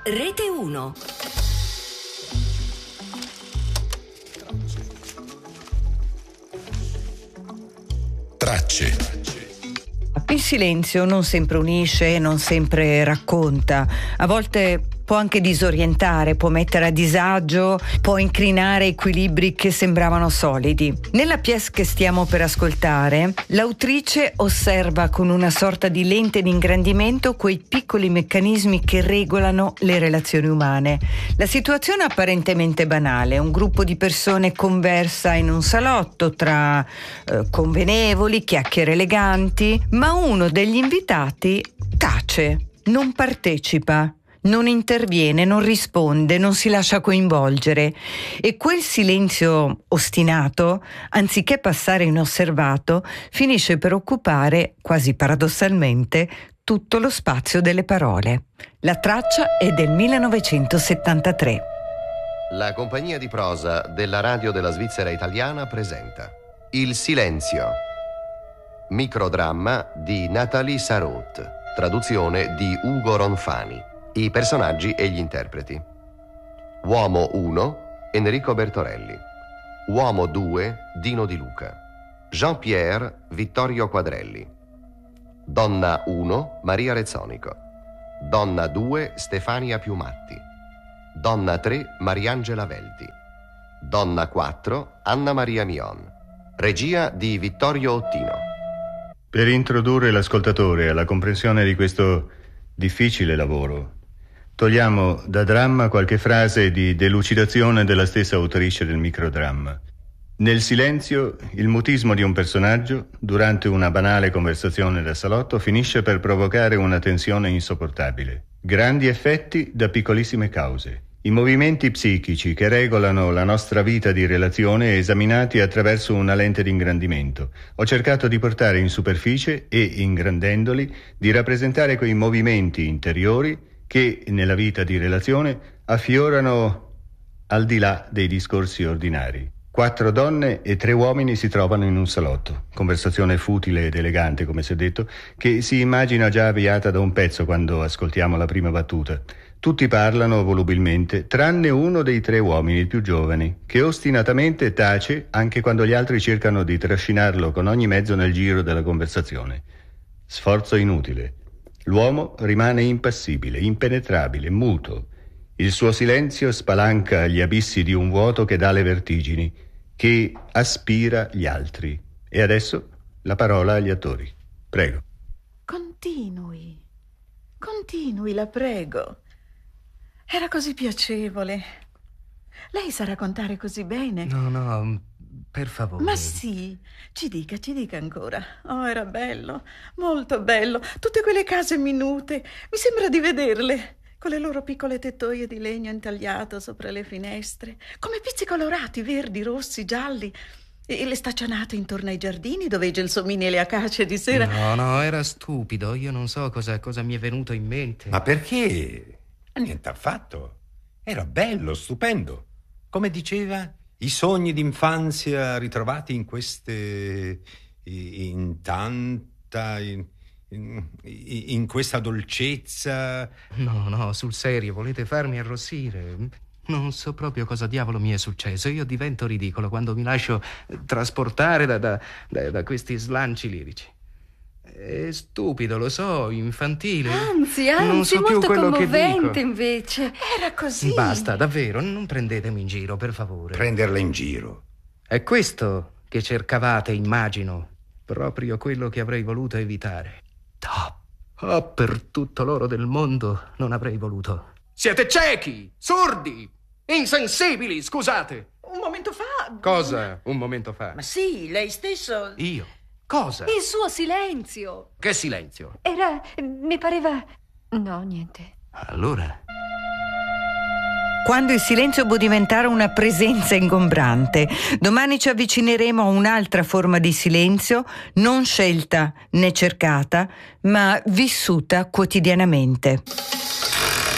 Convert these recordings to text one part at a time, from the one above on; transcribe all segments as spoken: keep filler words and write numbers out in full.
Rete uno. Tracce. Il silenzio non sempre unisce, non sempre racconta, a volte può anche disorientare, può mettere a disagio, può incrinare equilibri che sembravano solidi. Nella pièce che stiamo per ascoltare, l'autrice osserva con una sorta di lente di ingrandimento quei piccoli meccanismi che regolano le relazioni umane. La situazione è apparentemente banale: un gruppo di persone conversa in un salotto tra eh, convenevoli, chiacchiere eleganti, ma uno degli invitati tace, non partecipa, non interviene, non risponde, non si lascia coinvolgere, e quel silenzio ostinato, anziché passare inosservato, finisce per occupare, quasi paradossalmente, tutto lo spazio delle parole. La traccia è del millenovecentosettantatré. La compagnia di prosa della radio della Svizzera italiana presenta Il silenzio, microdramma di Nathalie Sarraute, traduzione di Ugo Ronfani. I personaggi e gli interpreti: Uomo uno, Enrico Bertorelli; Uomo due, Dino Di Luca; Jean-Pierre, Vittorio Quadrelli; Donna uno, Maria Rezzonico; Donna due, Stefania Piumatti; Donna tre, Mariangela Velti; Donna quattro, Anna Maria Mion. Regia di Vittorio Ottino. Per introdurre l'ascoltatore alla comprensione di questo difficile lavoro, togliamo da dramma qualche frase di delucidazione della stessa autrice del microdramma. Nel silenzio, il mutismo di un personaggio, durante una banale conversazione da salotto, finisce per provocare una tensione insopportabile. Grandi effetti da piccolissime cause. I movimenti psichici che regolano la nostra vita di relazione esaminati attraverso una lente di ingrandimento. Ho cercato di portare in superficie e, ingrandendoli, di rappresentare quei movimenti interiori che, nella vita di relazione, affiorano al di là dei discorsi ordinari. Quattro donne e tre uomini si trovano in un salotto. Conversazione futile ed elegante, come si è detto, che si immagina già avviata da un pezzo quando ascoltiamo la prima battuta. Tutti parlano volubilmente, tranne uno dei tre uomini, il più giovane, che ostinatamente tace anche quando gli altri cercano di trascinarlo con ogni mezzo nel giro della conversazione. Sforzo inutile. L'uomo rimane impassibile, impenetrabile, muto. Il suo silenzio spalanca gli abissi di un vuoto che dà le vertigini, che aspira gli altri. E adesso la parola agli attori. Prego. Continui, continui, la prego. Era così piacevole. Lei sa raccontare così bene. No, no, per favore. Ma sì, ci dica, ci dica ancora. Oh, era bello, molto bello. Tutte quelle case minute, mi sembra di vederle, con le loro piccole tettoie di legno intagliato sopra le finestre, come pizzi colorati, verdi, rossi, gialli, e le staccionate intorno ai giardini dove i gelsomini e le acacie di sera. No, no, era stupido. Io non so cosa, cosa mi è venuto in mente. Ma perché? Niente affatto. Era bello, stupendo. Come diceva, i sogni d'infanzia ritrovati in queste... in tanta... in, in, in questa dolcezza. No, no, sul serio, volete farmi arrossire? Non so proprio cosa diavolo mi è successo. Io divento ridicolo quando mi lascio trasportare da, da, da, da questi slanci lirici. È stupido, lo so, infantile. Anzi, anzi, non so molto più quello che commovente dico. invece. Era così. Basta, davvero, non prendetemi in giro, per favore. Prenderla in giro. È questo che cercavate, immagino. Proprio quello che avrei voluto evitare. Oh, oh, per tutto l'oro del mondo non avrei voluto. Siete ciechi, sordi, insensibili, scusate. Un momento fa... Cosa? Un momento fa? Ma sì, lei stesso... Io? Cosa? Il suo silenzio. Che silenzio? Era... mi pareva... no, niente. Allora... Quando il silenzio può diventare una presenza ingombrante. Domani ci avvicineremo a un'altra forma di silenzio, non scelta né cercata, ma vissuta quotidianamente.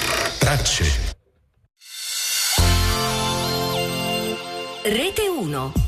Tracce. Rete uno.